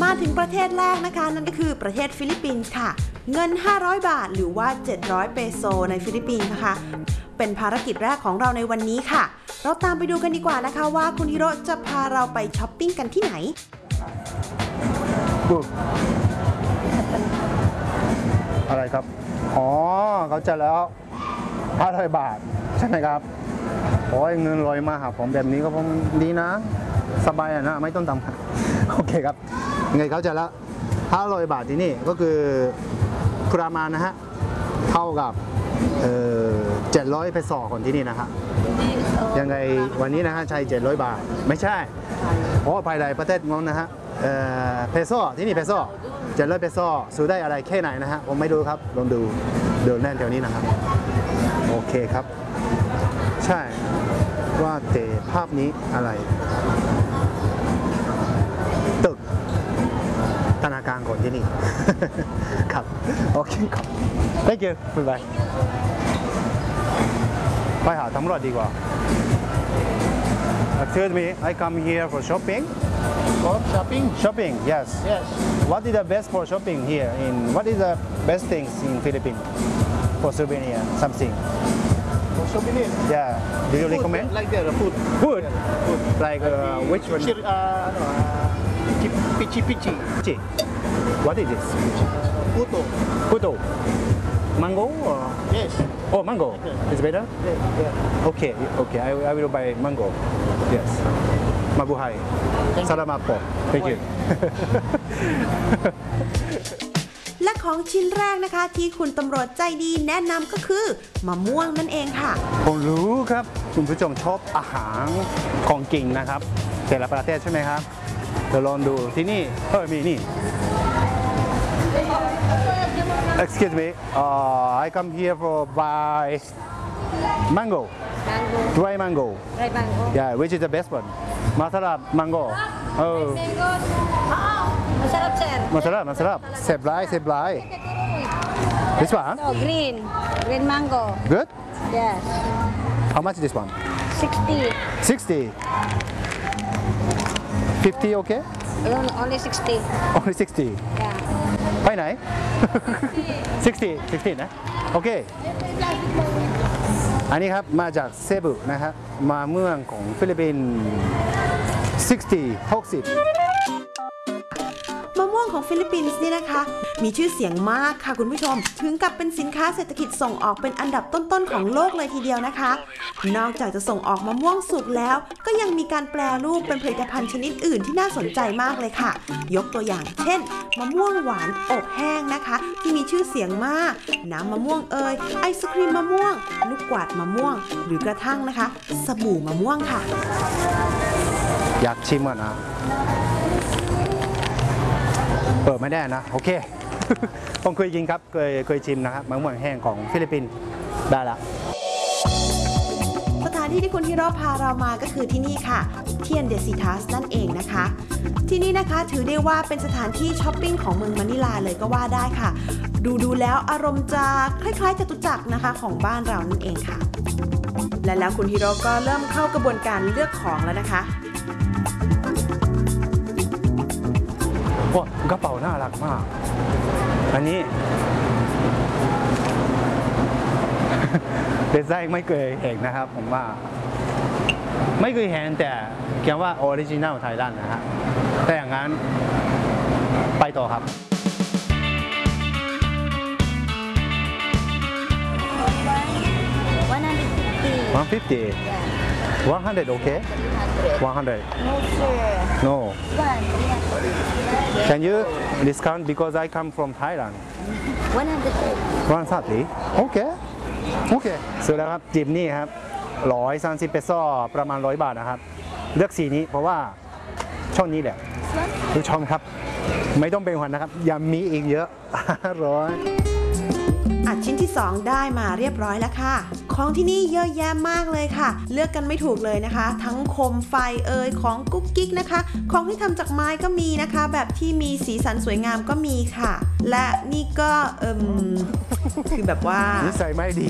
มาถึงประเทศแรกนะคะนั่นก็คือประเทศฟิลิปปินส์ค่ะเงิน500 บาทหรือว่า700เปโซในฟิลิปปินส์นะคะเป็นภารกิจแรกของเราในวันนี้ค่ะเราตามไปดูกันดีกว่านะคะว่าคุณฮิโร่จะพาเราไปช้อปปิ้งกันที่ไหนอะไรครับอ๋อเขาจะแล้ว500 บาทใช่ไหมครับโอ้ยเงินลอยมาหาผมแบบนี้ก็คงดีนะสบายนะไม่ต้องทำโอเคครับไงเขาจะละ500 บาทที่นี่ก็คือประมาณนะฮะเท่ากับ700เปโซของที่นี่นะฮะยังไงวันนี้นะฮะใช้700 บาทไม่ใช่เพราะภายในประเทศงงนะฮะเปโซที่นี่เปโซ700เปโซซื้อได้อะไรแค่ไหนนะฮะผมไม่รู้ครับลองดูเดินแน่นแถวนี้นะครับโอเคครับใช่ว่าแต่ภาพนี้อะไรตึกธนาคารของที่นี่ครับโอเคครับ thank you บ๊ายบายไปหาตำรวจดีกว่า Excuse me I come here for shopping For shopping? shopping yes Yes. what is the best for shopping here in what is the best things in Philippines for souvenir something For souvenir? yeah do you Food, recommend like that, food. food like which one Pichi pichi. Pichi. What is this? Puto. Puto. Mango or? Yes. Oh, mango. It's better? Yeah. Okay, okay. I will buy mango. Yes. Mabuhay. Salamat po. Thank you. และของชิ้นแรกนะคะที่คุณตำรวจใจดีแนะนำก็คือมะม่วงนั่นเองค่ะผมรู้ครับคุณผู้ชมชอบอาหารของกินนะครับแต่ละประเทศใช่ไหมครับเดี๋ยวลองดูที่นี่มีนี่ Excuse me I come here for buy mango dry mango yeah which is the best one masarap mango masarap seblay this one No, green mango. good Yes. how much this one 60. 60 50 okay Only 60. only 60 Yeah. ไปไหน 60 นะโอเคอันนี้ครับมาจากเซบุนะครับมาเมืองของฟิลิปปินส์60 มะม่วงของฟิลิปปินส์นี่นะคะมีชื่อเสียงมากค่ะคุณผู้ชมถึงกับเป็นสินค้าเศรษฐกิจส่งออกเป็นอันดับต้นๆของโลกเลยทีเดียวนะคะนอกจากจะส่งออกมะม่วงสุกแล้วก็ยังมีการแปรรูปเป็นผลิตภัณฑ์ชนิดอื่นที่น่าสนใจมากเลยค่ะยกตัวอย่างเช่นมะม่วงหวานอบแห้งนะคะที่มีชื่อเสียงมากน้ำมะม่วงไอศครีมมะม่วงลูกกวาดมะม่วงหรือกระทั่งนะคะสบู่มะม่วงค่ะอยากชิมอ่ะนะเปิดไม่ได้นะโอเค ผมเคยกินครับเคยชิมนะครับมะม่วงแห้งของฟิลิปปินส์ได้ละสถานที่ที่คุณฮิโร่พาเรามาก็คือที่นี่ค่ะเทียนเดซิทัสนั่นเองนะคะที่นี่นะคะถือได้ว่าเป็นสถานที่ช้อปปิ้งของเมืองมะนิลาเลยก็ว่าได้ค่ะดูแล้วอารมณ์จะคล้ายๆจตุจักรนะคะของบ้านเรานั่นเองค่ะและแล้วคุณฮิโร่ก็เริ่มเข้ากระบวนการเลือกของแล้วนะคะกระเป๋าน่ารักมากอันนี้ ดีไซน์ไม่เคยเห็นนะครับผมว่าไม่เคยเห็นแต่เขียนว่าออริจินัลไทยแลนด์นะฮะแต่อย่างนั้นไปต่อครับ150 100 okay 100 No, sir. no One. can you discount because I come from Thailand 130. โอเคซื้อแล้วครับจิมนี่ครับ130เปโซประมาณ100 บาทนะครับเลือกสีนี้เพราะว่าช่องนี้แหละดูช่องครับไม่ต้องเป็นห่วงนะครับยังมีอีกเยอะ100 ชิ้นที่2ได้มาเรียบร้อยแล้วค่ะของที่นี่เยอะแยะมากเลยค่ะเลือกกันไม่ถูกเลยนะคะทั้งโคมไฟของกุ๊กกิ๊กนะคะของที่ทำจากไม้ก็มีนะคะแบบที่มีสีสันสวยงามก็มีค่ะและนี่ก็คือแบบว่านิสัยไม่ดี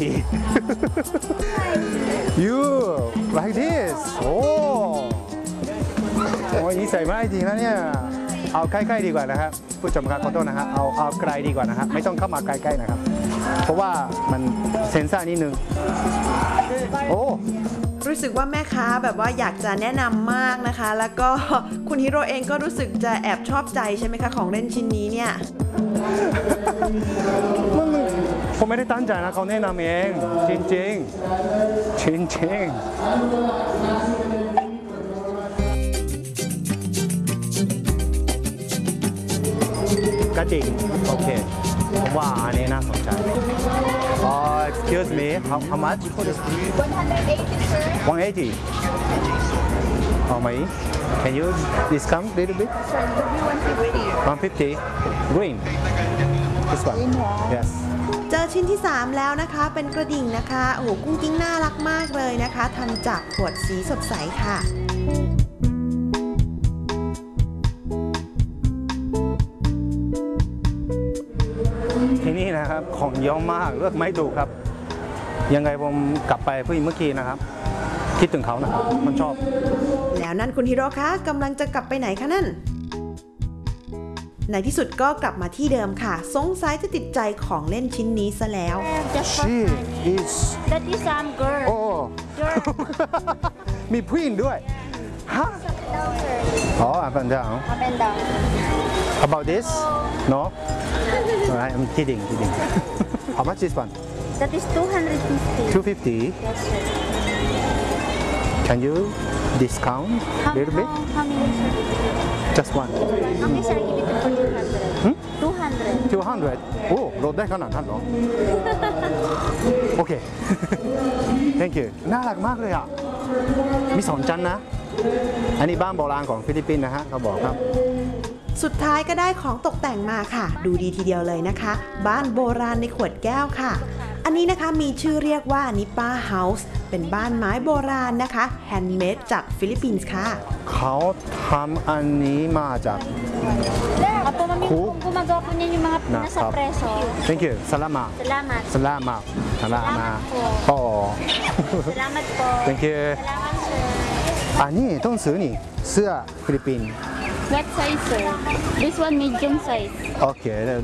you like this โอ้ยนิสัยไม่ดีนะเนี่ยเอาใกล้ๆดีกว่านะครับผู้ชมครับขอโทษนะครับเอาไกลดีกว่านะครับไม่ต้องเข้ามาใกล้ๆนะครับ เพราะว่ามันเซนซ่านิดนึงโอ้รู้สึกว่าแม่ค้าแบบว่าอยากจะแนะนำมากนะคะ แล้วก็คุณฮิโร่เองก็รู้สึกจะแอบชอบใจใช่ไหมคะของเล่นชิ้นนี้เนี่ยผมไม่ได้ตั้งใจนะเขาแนะนำเองจริงๆจริงๆก็จริงโอเคผมว่าอันนี้น่าสนใจexcuse me how much 180 how much can you discount a little bit 150 green this one yes เจอชิ้นที่ 3 แล้วนะคะ เป็นกระดิ่งนะคะ โอ้โหกุ้งกิ้งน่ารักมากเลยนะคะทำจากขวดสีสดใสค่ะที่นี่นะครับของเยอะมากเลือกไม่ถูกครับ ยังไงผมกลับไปเมื่อกี้นะครับ คิดถึงเขานะครับมันชอบแล้วนั่นคุณฮิโร่คะกำลังจะกลับไปไหนคะนั่น ในที่สุดก็กลับมาที่เดิมค่ะ สงสัยจะติดใจของเล่นชิ้นนี้ซะแล้ว Just for she money. is That is girl. โอ้ Girl. มีผู้หญิงด้วยฮะ Down, sir. อ๋ออันเดียว Up and down. about this no I'm kidding how much this one That is 250. 250 Yes, sir. can you discount a little bit How many, sir? just one How many, sir? Give it for 200. 200. 200 โอ้ลดได้ขนาดนั้นเหรอ โอเค thank you น่ารักมากเลยอ่ะ มีสองชั้นนะ อันนี้บ้านโบราณของฟิลิปปินส์นะฮะเขาบอกครับสุดท้ายก็ได้ของตกแต่งมาค่ะ ดูดีทีเดียวเลยนะคะ บ้านโบราณในขวดแก้วค่ะ อันนี้นะคะมีชื่อเรียกว่านิป้าเฮาส์เป็นบ้านไม้โบราณนะคะแฮนด์เมดจากฟิลิปปินส์ค่ะเขาทำอันนี้มาจาก Opo, ma'am, yung gumagawa po niyan yung mga nasa Nakap. preso. thank you สลามา Salamat. สลามาสลามา Salamat โอ้ Salamat po. thank you Salamat, sir. อันนี้ต้องซื้อนี่เสื้อฟิลิปปินส์ What size, sir? This one medium size. โอเค